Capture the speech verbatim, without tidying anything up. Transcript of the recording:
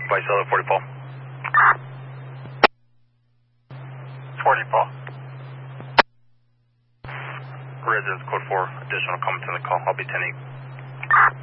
Vice Solo, forty Paul. forty Paul. Residence code four, additional comments on the call. I'll be ten eight.